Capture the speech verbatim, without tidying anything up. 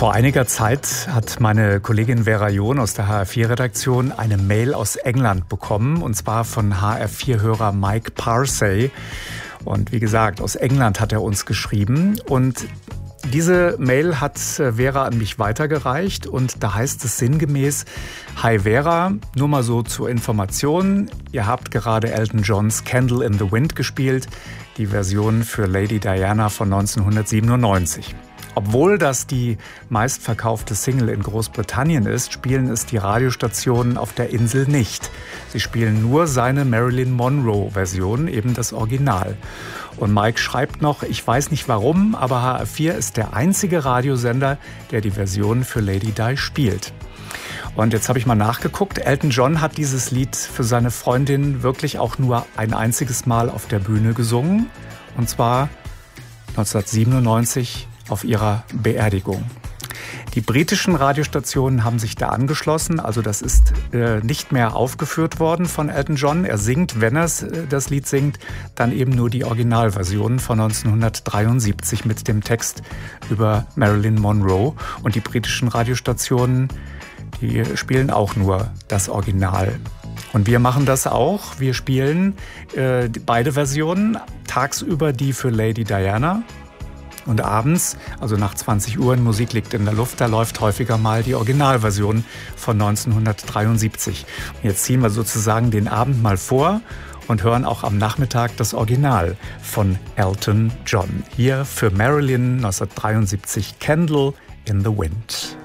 Vor einiger Zeit hat meine Kollegin Vera John aus der H R vier Redaktion eine Mail aus England bekommen, und zwar von H R vier Hörer Mike Parsey. Und wie gesagt, aus England hat er uns geschrieben, und diese Mail hat Vera an mich weitergereicht, und da heißt es sinngemäß: Hi Vera, nur mal so zur Information, ihr habt gerade Elton Johns Candle in the Wind gespielt, die Version für Lady Diana von neunzehnhundertsiebenundneunzig. Obwohl das die meistverkaufte Single in Großbritannien ist, spielen es die Radiostationen auf der Insel nicht. Sie spielen nur seine Marilyn Monroe-Version, eben das Original. Und Mike schreibt noch: Ich weiß nicht warum, aber H R vier ist der einzige Radiosender, der die Version für Lady Di spielt. Und jetzt habe ich mal nachgeguckt. Elton John hat dieses Lied für seine Freundin wirklich auch nur ein einziges Mal auf der Bühne gesungen. Und zwar neunzehnhundertsiebenundneunzig auf ihrer Beerdigung. Die britischen Radiostationen haben sich da angeschlossen. Also das ist äh, nicht mehr aufgeführt worden von Elton John. Er singt, wenn er äh, das Lied singt, dann eben nur die Originalversion von neunzehnhundertdreiundsiebzig mit dem Text über Marilyn Monroe. Und die britischen Radiostationen, die spielen auch nur das Original. Und wir machen das auch. Wir spielen äh, beide Versionen. Tagsüber die für Lady Diana. Und abends, also nach zwanzig Uhr, Musik liegt in der Luft, da läuft häufiger mal die Originalversion von neunzehnhundertdreiundsiebzig. Und jetzt ziehen wir sozusagen den Abend mal vor und hören auch am Nachmittag das Original von Elton John. Hier für Marilyn neunzehnhundertdreiundsiebzig, Candle in the Wind.